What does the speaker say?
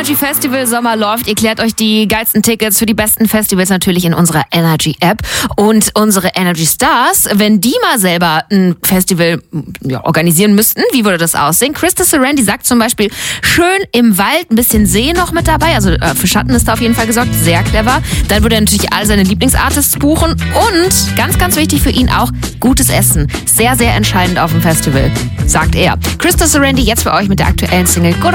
Energy Festival Sommer läuft. Ihr klärt euch die geilsten Tickets für die besten Festivals natürlich in unserer Energy App. Und unsere Energy Stars, wenn die mal selber ein Festival organisieren müssten, wie würde das aussehen? Krista Sarandy sagt zum Beispiel, schön im Wald, ein bisschen See noch mit dabei. Also für Schatten ist da auf jeden Fall gesorgt. Sehr clever. Dann würde er natürlich all seine Lieblingsartists buchen. Und ganz, ganz wichtig für ihn auch, gutes Essen. Sehr, sehr entscheidend auf dem Festival, sagt er. Krista Sarandy jetzt für euch mit der aktuellen Single Good